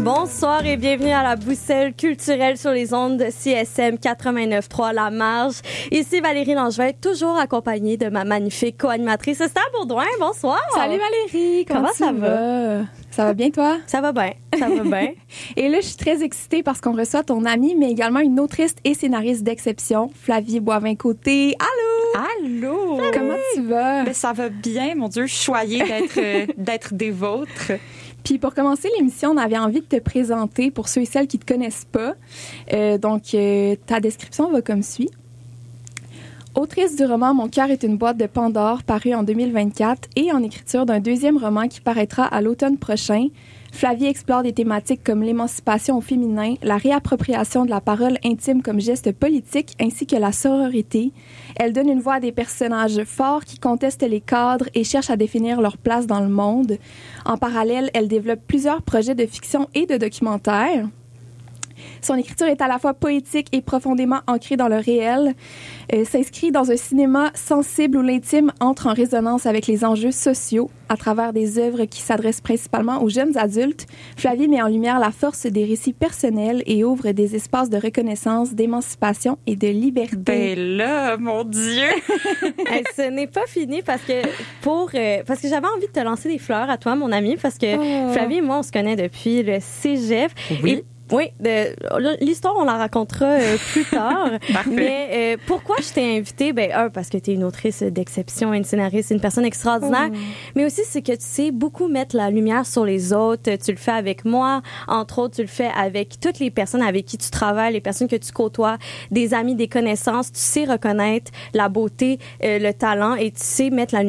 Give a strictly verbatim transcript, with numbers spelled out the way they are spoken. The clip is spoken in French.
Bonsoir et bienvenue à la boussole culturelle sur les ondes de C S M quatre-vingt-neuf point trois La Marge. Ici Valérie Langevin, toujours accompagnée de ma magnifique co-animatrice Esther Bourdouin. Bonsoir. Salut Valérie, comment, comment ça va? va? Ça va bien toi? Ça va bien, ça va bien. Et là, je suis très excitée parce qu'on reçoit ton amie, mais également une autrice et scénariste d'exception, Flavie Boivin-Côté. Allô? Allô? Salut. Comment tu vas? Ben, ça va bien, mon Dieu, je suis choyée d'être, euh, d'être des vôtres. Puis pour commencer l'émission, on avait envie de te présenter pour ceux et celles qui ne te connaissent pas. Euh, donc, euh, ta description va comme suit. Autrice du roman « Mon cœur est une boîte de Pandore » paru en deux mille vingt-quatre et en écriture d'un deuxième roman qui paraîtra à l'automne prochain, Flavie explore des thématiques comme l'émancipation au féminin, la réappropriation de la parole intime comme geste politique ainsi que la sororité. Elle donne une voix à des personnages forts qui contestent les cadres et cherchent à définir leur place dans le monde. En parallèle, elle développe plusieurs projets de fiction et de documentaire. Son écriture est à la fois poétique et profondément ancrée dans le réel, euh, s'inscrit dans un cinéma sensible où l'intime entre en résonance avec les enjeux sociaux à travers des œuvres qui s'adressent principalement aux jeunes adultes. Flavie met en lumière la force des récits personnels et ouvre des espaces de reconnaissance, d'émancipation et de liberté. Ben là, mon Dieu! Hey, ce n'est pas fini parce que pour euh, parce que j'avais envie de te lancer des fleurs à toi, mon ami, parce que oh. Flavie et moi, on se connaît depuis le cégep. Oui. Et Oui, de, l'histoire, on la racontera euh, plus tard. Mais euh, pourquoi je t'ai invitée? Ben, un, parce que tu es une autrice d'exception, une scénariste, une personne extraordinaire. Oh. Mais aussi, c'est que tu sais beaucoup mettre la lumière sur les autres. Tu le fais avec moi. Entre autres, tu le fais avec toutes les personnes avec qui tu travailles, les personnes que tu côtoies, des amis, des connaissances. Tu sais reconnaître la beauté, euh, le talent et tu sais mettre la lumière